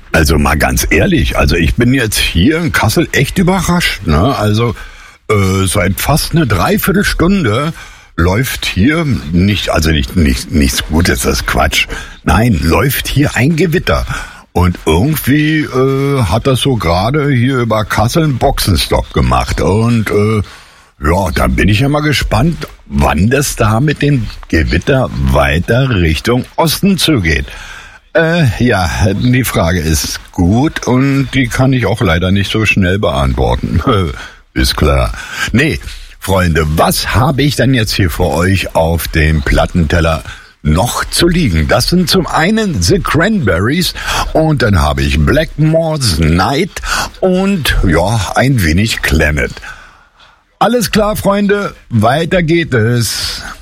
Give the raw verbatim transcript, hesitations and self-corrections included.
Also mal ganz ehrlich, also ich bin jetzt hier in Kassel echt überrascht, ne? Also äh, seit fast eine Dreiviertelstunde läuft hier nicht, also nicht, nicht nichts Gutes, das ist Quatsch. Nein, läuft hier ein Gewitter. Und irgendwie äh, hat das so gerade hier über Kassel einen Boxenstopp gemacht. Und äh, ja, da bin ich ja mal gespannt, wann das da mit dem Gewitter weiter Richtung Osten zugeht. Äh, ja, die Frage ist gut und die kann ich auch leider nicht so schnell beantworten. Ist klar. Nee, Freunde, was habe ich denn jetzt hier für euch auf dem Plattenteller noch zu liegen? Das sind zum einen The Cranberries und dann habe ich Blackmore's Night und ja, ein wenig Clannad. Alles klar, Freunde, weiter geht es.